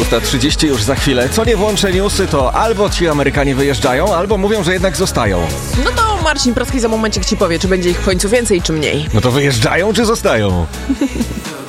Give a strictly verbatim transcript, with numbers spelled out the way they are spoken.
szósta trzydzieści już za chwilę. Co nie włączę newsy, to albo ci Amerykanie wyjeżdżają, albo mówią, że jednak zostają. No to Marcin Proski za momencik ci powie, czy będzie ich w końcu więcej, czy mniej. No to wyjeżdżają, czy zostają?